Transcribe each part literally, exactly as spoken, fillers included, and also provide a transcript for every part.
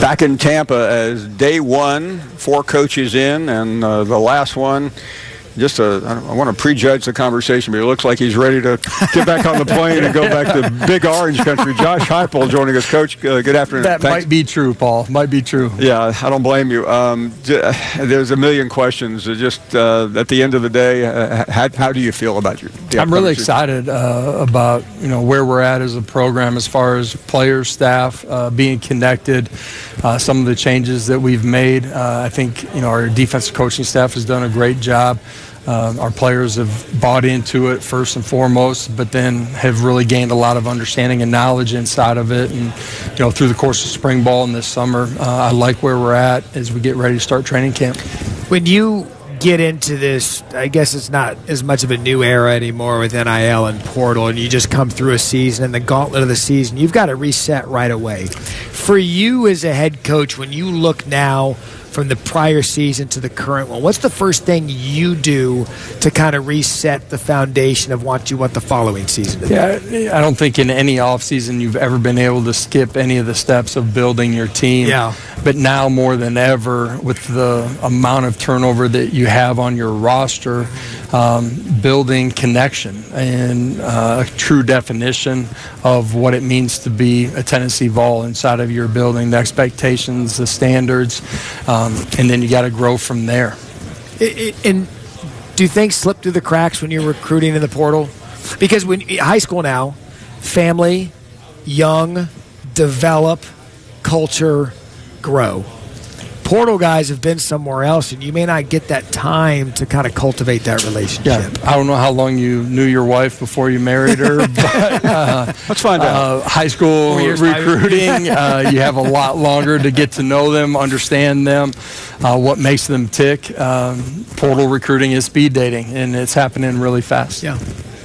back in Tampa as day one, four coaches in, and uh, the last one, just a, I, I want to prejudge the conversation, but it looks like he's ready to get back on the plane and go back to Big Orange Country. Josh Heupel joining us. Coach, uh, good afternoon. That Thanks. might be true, Paul. Might be true. Yeah, I don't blame you. Um, j- there's a million questions. Just uh, at the end of the day, uh, how, how do you feel about your I'm really excited uh, about you know where we're at as a program as far as players, staff, uh, being connected, uh, some of the changes that we've made. Uh, I think you know our defensive coaching staff has done a great job. Uh, our players have bought into it first and foremost, but then have really gained a lot of understanding and knowledge inside of it. And you know, through the course of spring ball and this summer, uh, I like where we're at as we get ready to start training camp. When you get into this, I guess it's not as much of a new era anymore with N I L and portal, and you just come through a season and the gauntlet of the season, you've got to reset right away. For you as a head coach, when you look now from the prior season to the current one, what's the first thing you do to kind of reset the foundation of what you want the following season to be? Yeah, I don't think in any offseason you've ever been able to skip any of the steps of building your team. Yeah. But now more than ever, with the amount of turnover that you have on your roster, um, building connection and uh, a true definition of what it means to be a Tennessee Vol inside of your building, the expectations, the standards, um, and then you got to grow from there. It, it, and do things slip through the cracks when you're recruiting in the portal? Because when high school now, family, young, develop, culture, grow. Portal guys have been somewhere else, and you may not get that time to kind of cultivate that relationship. Yeah, I don't know how long you knew your wife before you married her, but uh, let's find out. Uh, high school recruiting, uh, you have a lot longer to get to know them, understand them, uh, what makes them tick. Um, portal recruiting is speed dating, and it's happening really fast. Yeah,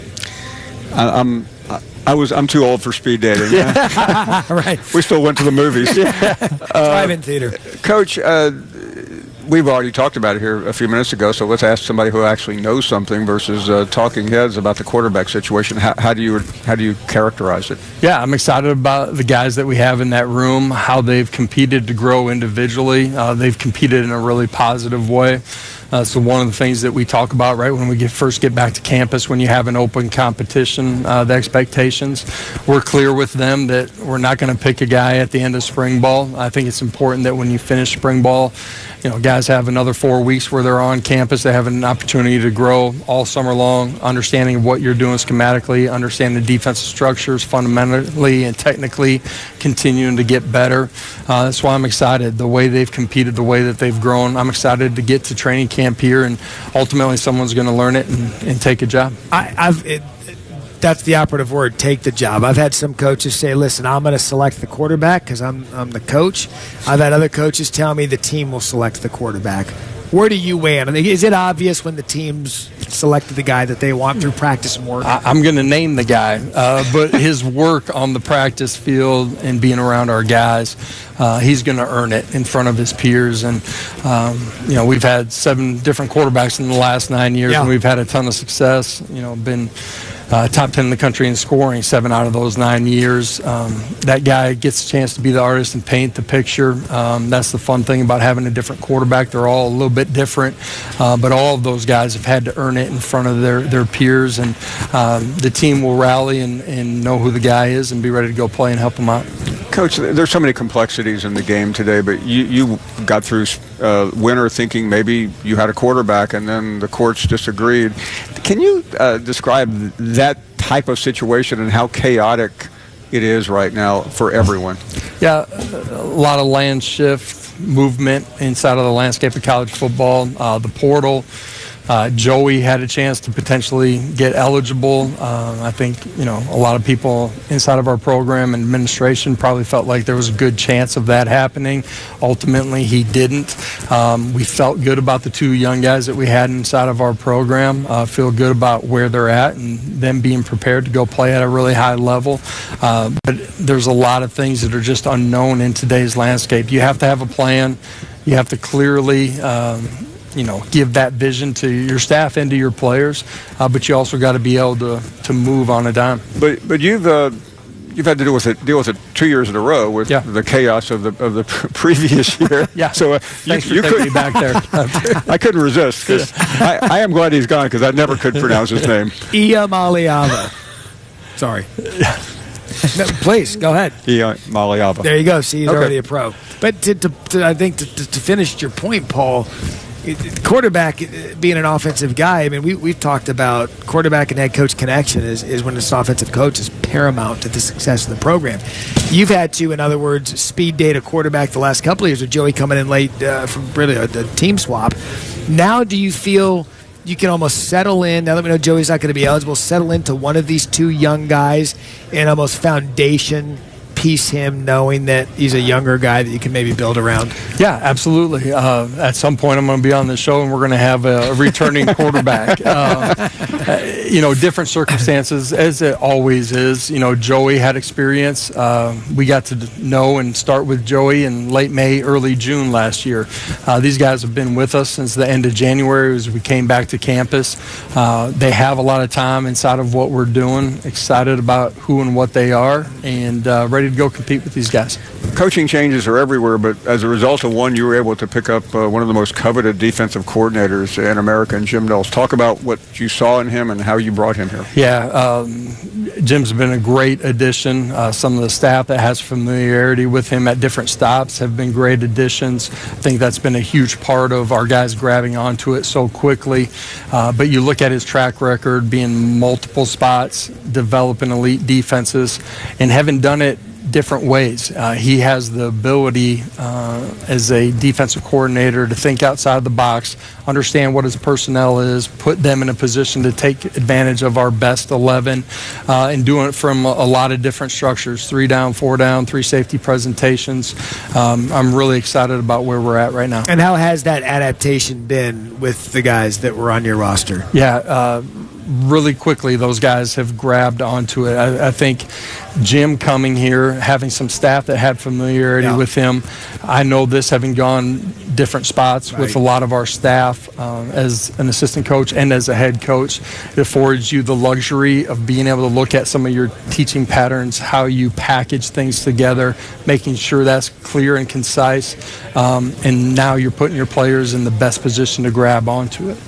I, I'm. I was. I'm too old for speed dating. Yeah. Right. We still went to the movies. Yeah. Uh, Drive-in theater. Coach, uh, we've already talked about it here a few minutes ago, so let's ask somebody who actually knows something versus uh, talking heads about the quarterback situation. How, how do you how do you characterize it? Yeah, I'm excited about the guys that we have in that room, how they've competed to grow individually. Uh, they've competed in a really positive way. Uh, so one of the things that we talk about right when we get, first get back to campus, when you have an open competition, uh, the expectations, we're clear with them that we're not going to pick a guy at the end of spring ball. I think it's important that when you finish spring ball, you know, guys have another four weeks where they're on campus. They have an opportunity to grow all summer long, understanding what you're doing schematically, understanding the defensive structures fundamentally and technically, continuing to get better. Uh, that's why I'm excited. The way they've competed, the way that they've grown, I'm excited to get to training camp here, and ultimately someone's going to learn it and, and take a job. I, I've it, that's the operative word, take the job. I've had some coaches say, listen, I'm going to select the quarterback because I'm, I'm the coach. I've had other coaches tell me the team will select the quarterback. Where do you weigh in? I mean, is it obvious when the team's selected the guy that they want through practice and work? I, I'm going to name the guy, uh, but his work on the practice field and being around our guys, uh, he's going to earn it in front of his peers. And, um, you know, we've had seven different quarterbacks in the last nine years, yeah. and we've had a ton of success, you know, been Uh, top ten in the country in scoring seven out of those nine years. Um, that guy gets a chance to be the artist and paint the picture. Um, that's the fun thing about having a different quarterback. They're all a little bit different, uh, but all of those guys have had to earn it in front of their, their peers, and um, the team will rally and, and know who the guy is and be ready to go play and help them out. Coach, there's so many complexities in the game today, but you, you got through uh, winter thinking maybe you had a quarterback and then the courts disagreed. Can you uh, describe that type of situation and how chaotic it is right now for everyone? Yeah, a lot of land shift movement inside of the landscape of college football, uh, the portal. Uh, Joey had a chance to potentially get eligible. Uh, I think, you know, a lot of people inside of our program and administration probably felt like there was a good chance of that happening. Ultimately, he didn't. Um, we felt good about the two young guys that we had inside of our program, uh, feel good about where they're at and them being prepared to go play at a really high level. Uh, but there's a lot of things that are just unknown in today's landscape. You have to have a plan. You have to clearly um, you know, give that vision to your staff and to your players, uh, but you also got to be able to, to move on a dime. But but you've uh, you've had to deal with it deal with it two years in a row with yeah. the chaos of the of the previous year. yeah. So uh, thanks you, for you taking me back there. I couldn't resist because I, I am glad he's gone because I never could pronounce his name. Ia Maliava. Sorry. No, please go ahead. Ia Maliava. There you go. See, he's okay. already a pro. But to, to, to, I think to, to, to finish your point, Paul, quarterback being an offensive guy, I mean, we, we've talked about quarterback and head coach connection is, is when it's an offensive coach is paramount to the success of the program. You've had to, in other words, speed date a quarterback the last couple of years with Joey coming in late uh, from really a, a team swap. Now do you feel you can almost settle in, now that we know Joey's not going to be eligible, settle into one of these two young guys and almost foundation piece him knowing that he's a younger guy that you can maybe build around? Yeah, absolutely. Uh, at some point, I'm going to be on the show, and we're going to have a, a returning quarterback. Uh, you know, different circumstances, as it always is. You know, Joey had experience. Uh, we got to know and start with Joey in late May, early June last year. Uh, these guys have been with us since the end of January as we came back to campus. Uh, they have a lot of time inside of what we're doing, excited about who and what they are, and uh, ready to go compete with these guys. Coaching changes are everywhere, but as a result of one, you were able to pick up uh, one of the most coveted defensive coordinators in America, and Jim Knowles. Talk about what you saw in him and how you brought him here. Yeah, um, Jim's been a great addition. Uh, some of the staff that has familiarity with him at different stops have been great additions. I think that's been a huge part of our guys grabbing onto it so quickly. Uh, but you look at his track record, being multiple spots, developing elite defenses, and having done it different ways. Uh, he has the ability uh, as a defensive coordinator to think outside the box, understand what his personnel is, put them in a position to take advantage of our best eleven, uh, and doing it from a, a lot of different structures, three down, four down, three safety presentations. Um, I'm really excited about where we're at right now. And how has that adaptation been with the guys that were on your roster? Yeah, uh, really quickly those guys have grabbed onto it. I, I think Jim coming here, having some staff that had familiarity yeah. with him, I know this having gone different spots right. with a lot of our staff um, as an assistant coach and as a head coach, it affords you the luxury of being able to look at some of your teaching patterns, how you package things together, making sure that's clear and concise, um, and now you're putting your players in the best position to grab onto it.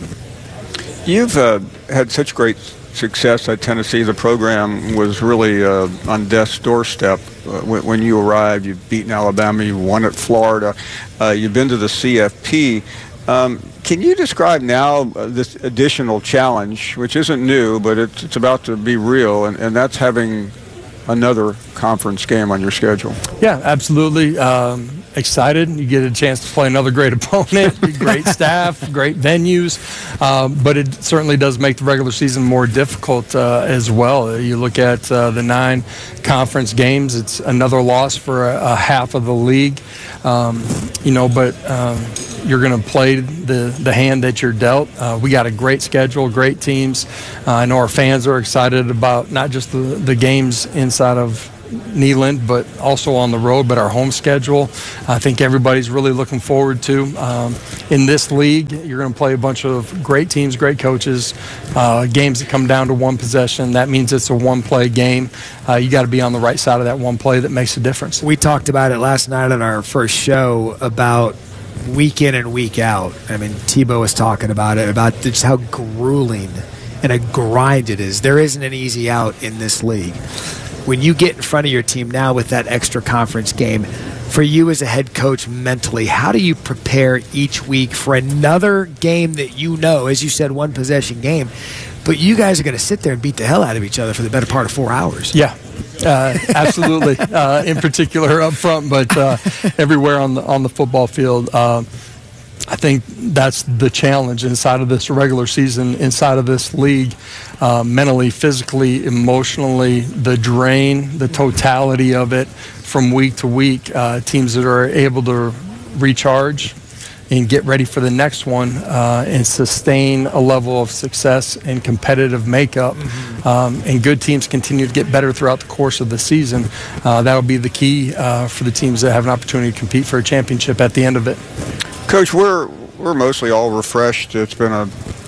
You've uh, had such great success at Tennessee. The program was really uh, on death's doorstep uh, when, when you arrived. You've beaten Alabama. You won at Florida. Uh, you've been to the C F P. Um, can you describe now uh, this additional challenge, which isn't new, but it's, it's about to be real, and, and that's having another conference game on your schedule? Yeah, absolutely. Um, excited. You get a chance to play another great opponent, great staff, great venues, um, but it certainly does make the regular season more difficult uh, as well. You look at uh, the nine conference games, it's another loss for a, a half of the league, um, you know, but um, you're going to play the, the hand that you're dealt. Uh, we got a great schedule, great teams. Uh, I know our fans are excited about not just the, the games inside of Neyland, but also on the road, but our home schedule, I think everybody's really looking forward to. Um, in this league, you're going to play a bunch of great teams, great coaches, uh, games that come down to one possession. That means it's a one-play game. Uh, you got to be on the right side of that one play that makes a difference. We talked about it last night on our first show about week in and week out. I mean, Tebow was talking about it, about just how grueling and a grind it is. There isn't an easy out in this league. When you get in front of your team now with that extra conference game, for you as a head coach mentally, how do you prepare each week for another game that you know, as you said, one possession game, but you guys are going to sit there and beat the hell out of each other for the better part of four hours? Yeah, uh, absolutely. uh, in particular up front, but uh, everywhere on the on the football field. Uh, I think that's the challenge inside of this regular season, inside of this league, uh, mentally, physically, emotionally, the drain, the totality of it from week to week. Uh, teams that are able to recharge and get ready for the next one uh, and sustain a level of success and competitive makeup. Mm-hmm. Um, and good teams continue to get better throughout the course of the season. Uh, that will be the key uh, for the teams that have an opportunity to compete for a championship at the end of it. Coach, we're we're mostly all refreshed. It's been a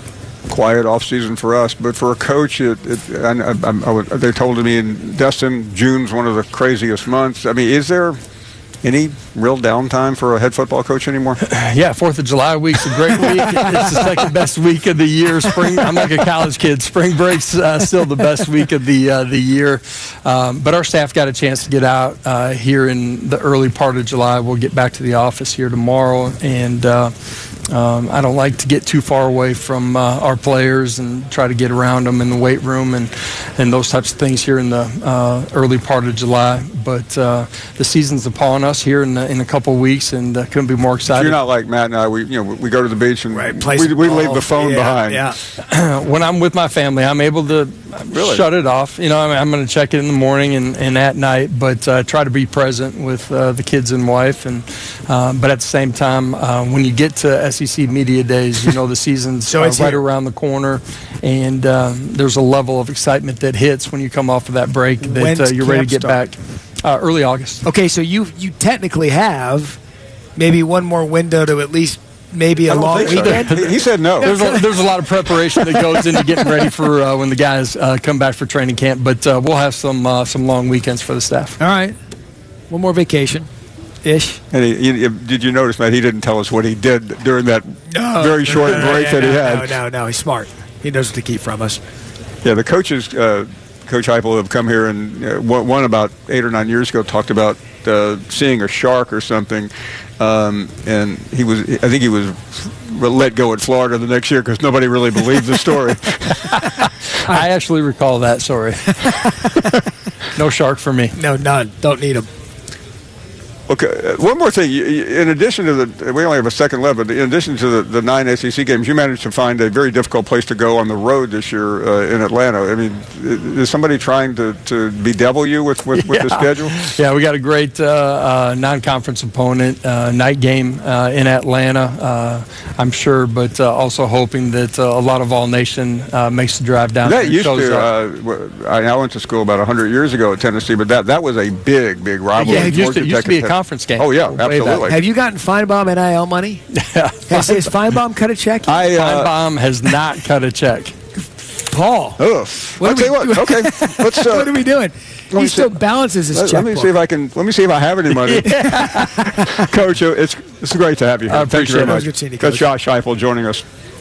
quiet off season for us, but for a coach, it, it, I, I, I, I, they told me in Destin, June's one of the craziest months. I mean, is there any real downtime for a head football coach anymore? Yeah, Fourth of July week's a great week. It's the second best week of the year. Spring, I'm like a college kid. Spring break's uh, still the best week of the uh, the year. Um, but our staff got a chance to get out uh, here in the early part of July. We'll get back to the office here tomorrow, and uh, um, I don't like to get too far away from uh, our players and try to get around them in the weight room and and those types of things here in the uh, early part of July. But uh, the season's upon us here in the, in a couple of weeks, and uh, couldn't be more excited. You're not like Matt and I. We you know we go to the beach and right, we, we leave the phone yeah, behind. Yeah. When I'm with my family, I'm able to Really? shut it off. You know, I mean, I'm going to check it in the morning and, and at night, but uh, try to be present with uh, the kids and wife. And uh, but at the same time, uh, when you get to S E C Media Days, you know the season's so uh, it's right here. around the corner, and uh, there's a level of excitement that hits when you come off of that break that When's uh, you're ready to camp get start? back. Uh, early August. Okay, so you you technically have maybe one more window to at least maybe a I don't long think so. weekend. He, he said no. There's a, there's a lot of preparation that goes into getting ready for uh, when the guys uh, come back for training camp, but uh, we'll have some uh, some long weekends for the staff. All right, one more vacation, ish. And he, he, did you notice, Matt? He didn't tell us what he did during that No, very short no, no, break yeah, that he no, had. No, no, no. He's smart. He knows what to keep from us. Yeah, the coaches, uh, Coach Heupel, have come here and uh, one, one about eight or nine years ago talked about uh, seeing a shark or something, um, and he was, I think he was let go at Florida the next year because nobody really believed the story. I actually recall that story. No shark for me. No, none. Don't need him. Okay, uh, one more thing. You- you- In addition to the, we only have a second left, but in addition to the, the nine S E C games, you managed to find a very difficult place to go on the road this year uh, in Atlanta. I mean, i- is somebody trying to, to bedevil you with, with, with the Yeah. schedule? Yeah, we got a great uh, uh, non-conference opponent, uh, night game uh, in Atlanta, uh, I'm sure, but uh, also hoping that uh, a lot of All Nation uh, makes the drive down there That and used shows to, up. uh, w- I I went to school about one hundred years ago at Tennessee, but that, that was a big, big rivalry. Yeah, it used to- Georgia used Tech to be and a Tech. conference game. Oh, yeah, Way back. absolutely. Have you gotten Feinbaum N I L money? Yeah. Has, has Feinbaum cut a check? yet? I, uh, Feinbaum has not cut a check. Paul. Ugh. What I'll are tell you we- what. Okay, let's. Uh, what are we doing? me He see- still balances his let, let checkbook. me see if I can. Let me see if I have any money. Coach, it's it's great to have you here. I Thank you appreciate very it. much. Good seeing you, Coach Coach. Josh Heupel joining us.